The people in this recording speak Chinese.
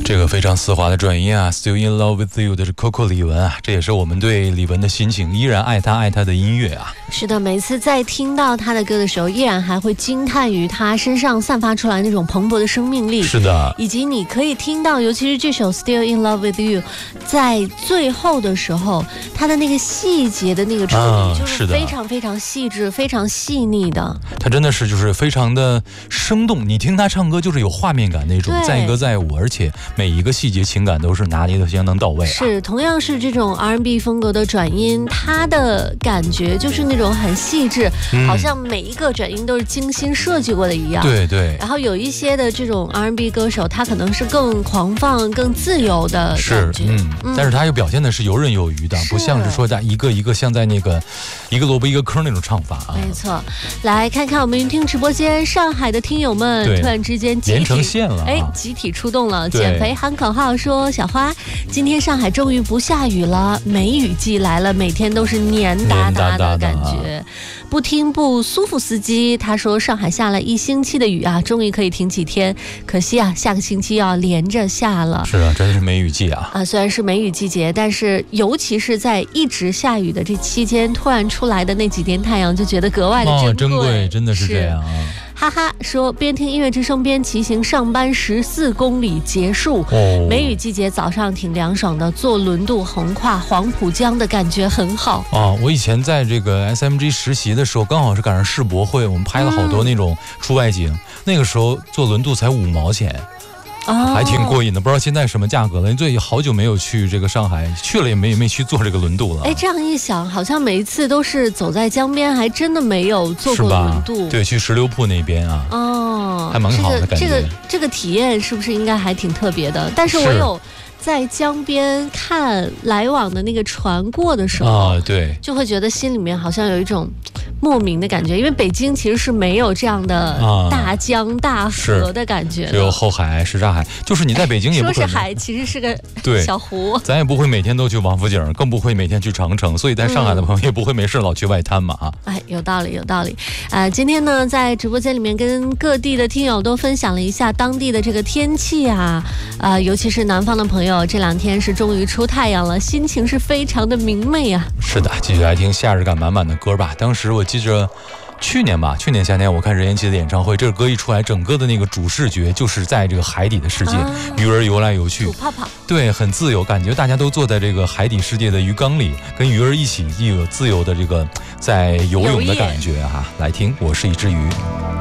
这个非常丝滑的转音啊 ，Still in love with you 的是 Coco 李玟啊，这也是我们对李玟的心情，依然爱她的音乐啊。 是的，每次在听到她的歌的时候，依然还会惊叹于她身上散发出来那种蓬勃的生命力。 是的， 以及你可以听到，尤其是这首 Still in love with you， 在最后的时候，它的那个细节的那个处理，就是非常非常细致、非常细腻的。 它真的是就是非常的生动，你听她唱歌就是有画面感那种，载歌载舞，而且每一个细节情感都是拿捏的相当到位啊。 是，同样是这种 R&B 风格的转音，它的感觉就是那种很细致，好像每一个转音都是精心设计过的一样。 对对。 然后有一些的这种 R&B 歌手，他可能是更狂放、更自由的感觉， 但是他又表现的是游刃有余的，不像是说在一个一个像在那个一个萝卜一个坑那种唱法啊。 没错，来看看我们云听直播间，上海的听友们突然之间连成线了， 集体出动了，减肥喊口号说：小花，今天上海终于不下雨了，梅雨季来了，每天都是黏哒哒的感觉。不听不舒服司机他说，上海下了1星期的雨啊，终于可以停几天，可惜啊，下个星期要连着下了。 是啊，真是梅雨季啊！ 虽然是梅雨季节，但是尤其是在一直下雨的这期间，突然出来的那几天太阳，就觉得格外的珍贵， 真的是这样啊！ 哈哈，说边听音乐之声边骑行上班14公里结束。梅雨季节早上挺凉爽的，坐轮渡横跨黄浦江的感觉很好啊！我以前在这个 SMG 实习的时候，刚好是赶上世博会，我们拍了好多那种出外景，那个时候坐轮渡才5毛钱。还挺过瘾的，不知道现在什么价格了。对，好久没有去这个上海，去了也没去坐这个轮渡了。 这样一想，好像每一次都是走在江边，还真的没有坐过轮渡。 对，去石榴铺那边啊，还蛮好的感觉。 这个体验是不是应该还挺特别的？但是我有在江边看来往的那个船过的时候， 对， 就会觉得心里面好像有一种莫名的感觉，因为北京其实是没有这样的大江大河的感觉的， 只有后海、什刹海，就是你在北京也不可能说是海，其实是个小湖。 咱也不会每天都去王府井，更不会每天去长城，所以在上海的朋友也不会没事老去外滩嘛有道理，有道理。今天呢，在直播间里面跟各地的听友都分享了一下当地的这个天气啊，尤其是南方的朋友，这2天是终于出太阳了，心情是非常的明媚啊。 是的，继续来听夏日感满满的歌吧。当时我记着去年夏天我看任贤齐的演唱会，这个歌一出来，整个的那个主视觉就是在这个海底的世界，鱼儿游来游去， 煮泡泡， 对，很自由，感觉大家都坐在这个海底世界的鱼缸里，跟鱼儿一起有自由的这个在游泳的感觉啊。来听，我是一只鱼。